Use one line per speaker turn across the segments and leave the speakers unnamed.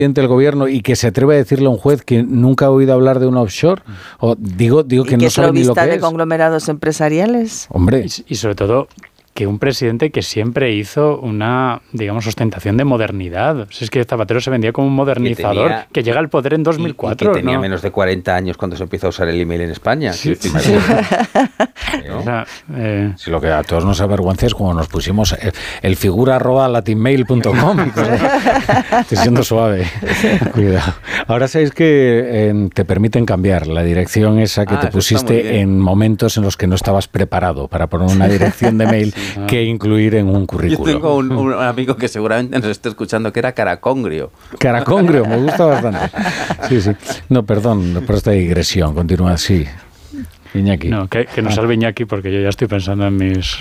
del gobierno y que se atreve a decirle a un juez que nunca ha oído hablar de un offshore? O digo que no sabe ni lo que es.
¿Y que es lobista de conglomerados empresariales?
Hombre.
Y sobre todo, que un presidente que siempre hizo una, digamos, ostentación de modernidad. Si es que Zapatero se vendía como un modernizador que llega al poder en 2004.
Y que tenía menos de 40 años cuando se empezó a usar el email en España.
Sí. ¿No? O sea, si lo que a todos nos avergüenza es cuando nos pusimos el figura@latinmail.com. Estoy siendo suave. Cuidado. Ahora sabéis que te permiten cambiar la dirección esa que te pusiste en momentos en los que no estabas preparado para poner una dirección de mail que incluir en un currículum.
Yo tengo un amigo que seguramente nos esté escuchando que era Caracongrio.
Caracongrio, me gusta bastante. Sí. No, perdón por esta digresión. Continúa así. Iñaki.
No, que nos salve Iñaki porque yo ya estoy pensando en mis...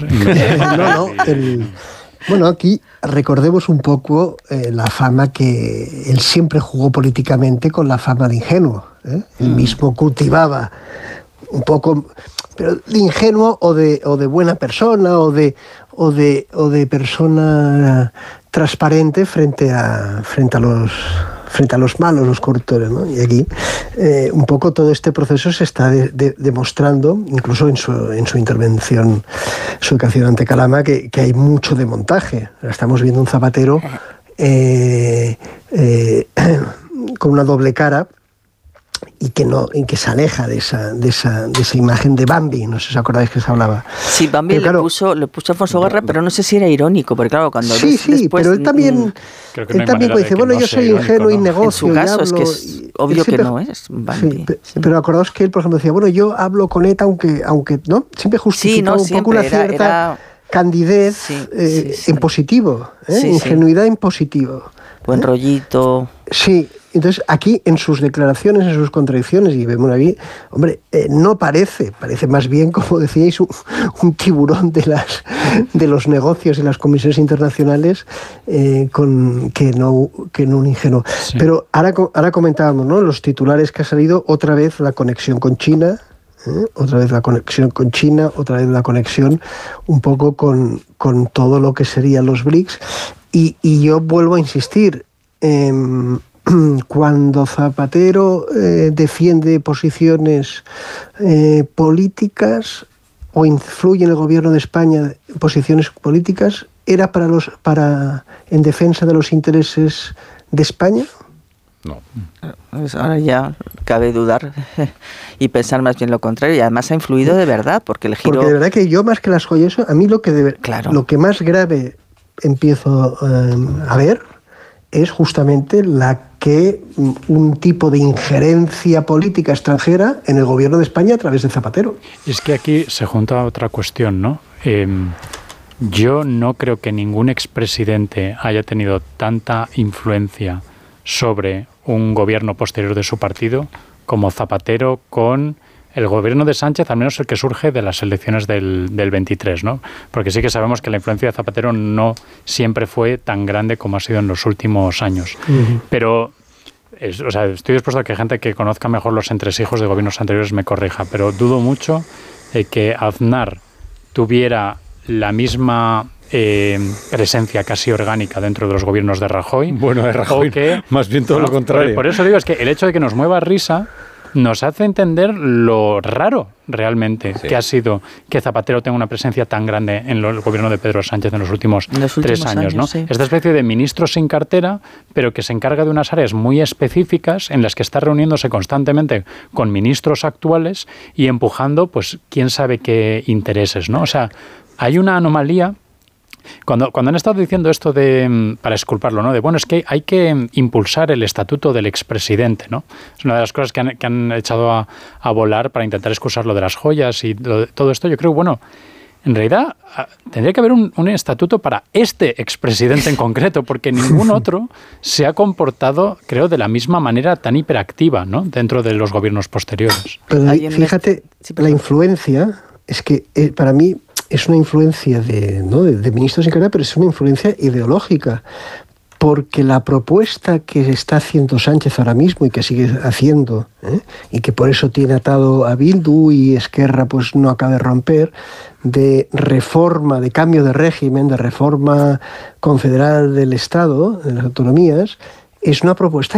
Bueno, aquí recordemos un poco la fama que él siempre jugó políticamente con la fama de ingenuo. Él mismo cultivaba un poco, pero de ingenuo o de buena persona o de persona transparente frente a los malos, los corruptores, ¿no? Y aquí un poco todo este proceso se está demostrando, incluso en su intervención, su declaración ante Calama, que hay mucho de montaje. Estamos viendo un Zapatero con una doble cara y que se aleja de esa imagen de Bambi. No sé si os acordáis que se hablaba.
Sí, Bambi le puso Alfonso Guerra, pero no sé si era irónico, porque claro, cuando después,
pero él también dice, bueno, yo soy ingenuo y negocio.
En su caso,
y hablo,
es que es obvio que no es Bambi.
Sí, pero acordaos que él, por ejemplo, decía, bueno, yo hablo con ETA, aunque ¿no? Siempre justificaba un poco una cierta candidez en positivo, ingenuidad en positivo.
Buen rollito.
Sí. Entonces, aquí, en sus declaraciones, en sus contradicciones, y vemos aquí, hombre, no parece más bien, como decíais, un tiburón de los negocios y las comisiones internacionales que no un ingenuo. Sí. Pero ahora comentábamos, ¿no? Los titulares que ha salido, otra vez la conexión con China, otra vez la conexión con China, otra vez la conexión un poco con todo lo que serían los BRICS. Y yo vuelvo a insistir, cuando Zapatero defiende posiciones políticas o influye en el gobierno de España en posiciones políticas, ¿era en defensa de los intereses de España?
No.
Pues ahora ya cabe dudar y pensar más bien lo contrario, y además ha influido de verdad, porque el giro...
Porque de verdad que yo, más que las joyas, a mí lo que más grave empiezo a ver es justamente un tipo de injerencia política extranjera en el gobierno de España a través de Zapatero.
Es que aquí se junta otra cuestión, ¿no? Yo no creo que ningún expresidente haya tenido tanta influencia sobre un gobierno posterior de su partido como Zapatero con el gobierno de Sánchez, al menos el que surge de las elecciones del 23, ¿no? Porque sí que sabemos que la influencia de Zapatero no siempre fue tan grande como ha sido en los últimos años. Uh-huh. Pero, estoy dispuesto a que gente que conozca mejor los entresijos de gobiernos anteriores me corrija, pero dudo mucho de que Aznar tuviera la misma presencia casi orgánica dentro de los gobiernos de Rajoy.
Bueno, de Rajoy, más bien todo lo contrario.
Por eso digo, es que el hecho de que nos mueva risa nos hace entender lo raro realmente que ha sido que Zapatero tenga una presencia tan grande en el gobierno de Pedro Sánchez en los últimos 3 años, ¿no? Sí. Esta especie de ministro sin cartera, pero que se encarga de unas áreas muy específicas en las que está reuniéndose constantemente con ministros actuales y empujando, pues, quién sabe qué intereses, ¿no? O sea, hay una anomalía. Cuando han estado diciendo esto para exculparlo, ¿no? De bueno, es que hay que impulsar el estatuto del expresidente, ¿no? Es una de las cosas que han echado a volar para intentar excusar lo de las joyas y todo esto. Yo creo, bueno, en realidad tendría que haber un estatuto para este expresidente en concreto, porque ningún otro se ha comportado, creo, de la misma manera tan hiperactiva, ¿no? Dentro de los gobiernos posteriores.
Pero fíjate, la influencia es que para mí es una influencia de ministros sin carrera, pero es una influencia ideológica, porque la propuesta que está haciendo Sánchez ahora mismo y que sigue haciendo, y que por eso tiene atado a Bildu y Esquerra pues no acaba de romper, de reforma, de cambio de régimen, de reforma confederal del Estado, de las autonomías, es una propuesta